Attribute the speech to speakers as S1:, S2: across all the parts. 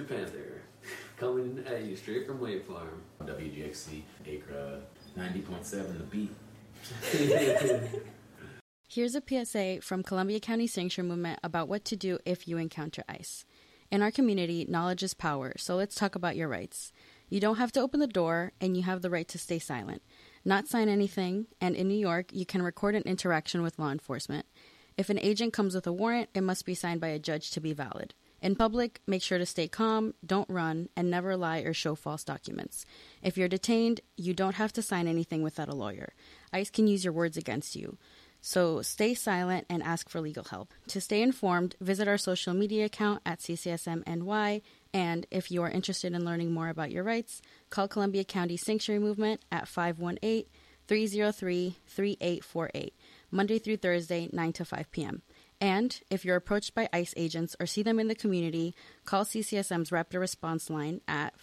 S1: Future Panther, coming at you straight from Wave Farm.
S2: WGXC, Acra, 90.7 The Beat.
S3: Here's a PSA from Columbia County Sanctuary Movement about what to do if you encounter ICE. In our community, knowledge is power, so let's talk about your rights. You don't have to open the door, and you have the right to stay silent, not sign anything, and in New York, you can record an interaction with law enforcement. If an agent comes with a warrant, it must be signed by a judge to be valid. In public, make sure to stay calm, don't run, and never lie or show false documents. If you're detained, you don't have to sign anything without a lawyer. ICE can use your words against you. So stay silent and ask for legal help. To stay informed, visit our social media account at CCSMNY, and if you are interested in learning more about your rights, call Columbia County Sanctuary Movement at 518-303-3848, Monday through Thursday, 9 to 5 p.m. And if you're approached by ICE agents or see them in the community, call CCSM's Rapid Response Line at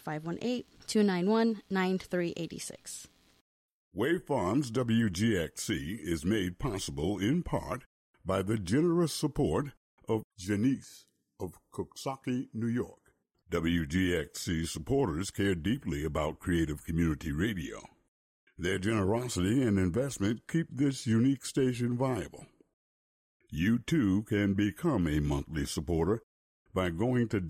S3: 518-291-9386.
S4: Wave Farms WGXC is made possible in part by the generous support of Janice of Coxsackie, New York. WGXC supporters care deeply about creative community radio. Their generosity and investment keep this unique station viable. You too can become a monthly supporter by going to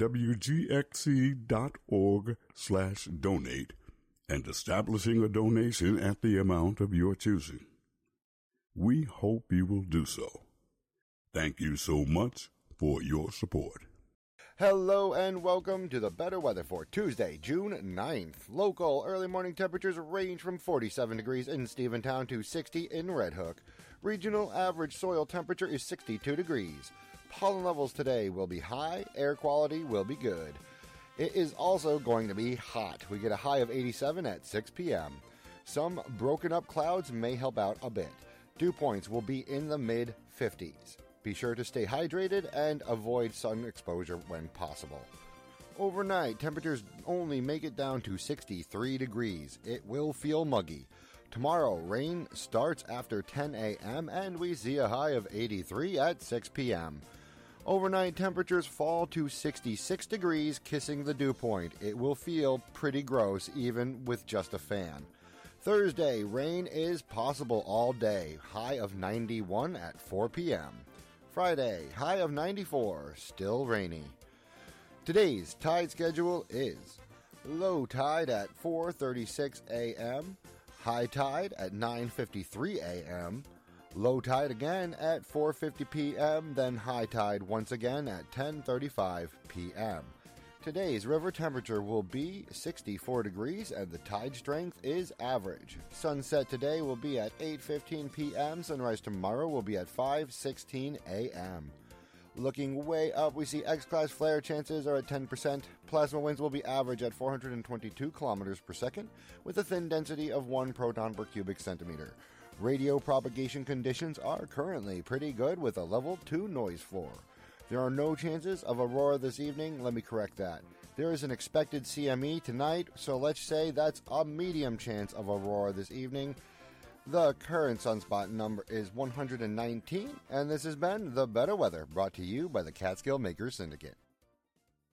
S4: wgxc.org/donate and establishing a donation at the amount of your choosing. We hope you will do so. Thank you so much for your support.
S5: Hello and welcome to the better weather for Tuesday, June 9th. Local early morning temperatures range from 47 degrees in Stephentown to 60 in Red Hook. Regional average soil temperature is 62 degrees. Pollen levels today will be high, air quality will be good. It is also going to be hot. We get a high of 87 at 6 p.m. Some broken up clouds may help out a bit. Dew points will be in the mid-50s. Be sure to stay hydrated and avoid sun exposure when possible. Overnight, temperatures only make it down to 63 degrees. It will feel muggy. Tomorrow, rain starts after 10 a.m. and we see a high of 83 at 6 p.m. Overnight temperatures fall to 66 degrees, kissing the dew point. It will feel pretty gross even with just a fan. Thursday, rain is possible all day. High of 91 at 4 p.m. Friday, high of 94, still rainy. Today's tide schedule is low tide at 4:36 a.m., high tide at 9:53 a.m., low tide again at 4:50 p.m., then high tide once again at 10:35 p.m. Today's river temperature will be 64 degrees and the tide strength is average. Sunset today will be at 8:15 p.m. Sunrise tomorrow will be at 5:16 a.m. Looking way up, we see X-class flare chances are at 10%. Plasma winds will be average at 422 kilometers per second with a thin density of 1 proton per cubic centimeter. Radio propagation conditions are currently pretty good with a level 2 noise floor. There are no chances of aurora this evening. Let me correct that. There is an expected CME tonight, so let's say that's a medium chance of aurora this evening. The current sunspot number is 119, and this has been The Better Weather, brought to you by the Catskill Makers Syndicate.